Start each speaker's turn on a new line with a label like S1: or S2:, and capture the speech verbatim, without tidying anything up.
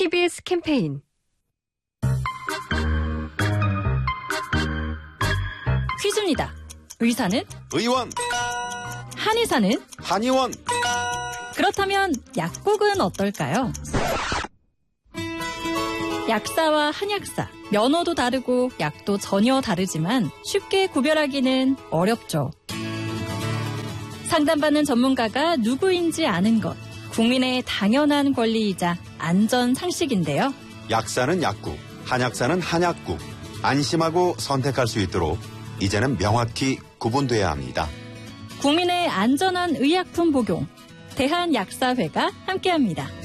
S1: 티비에스 캠페인
S2: 퀴즈입니다. 의사는?
S3: 의원.
S2: 한의사는?
S3: 한의원.
S2: 그렇다면 약국은 어떨까요? 약사와 한약사, 면허도 다르고 약도 전혀 다르지만 쉽게 구별하기는 어렵죠. 상담받는 전문가가 누구인지 아는 것, 국민의 당연한 권리이자 안전 상식인데요.
S3: 약사는 약국, 한약사는 한약국. 안심하고 선택할 수 있도록 이제는 명확히 구분돼야 합니다.
S2: 국민의 안전한 의약품 복용, 대한약사회가 함께합니다.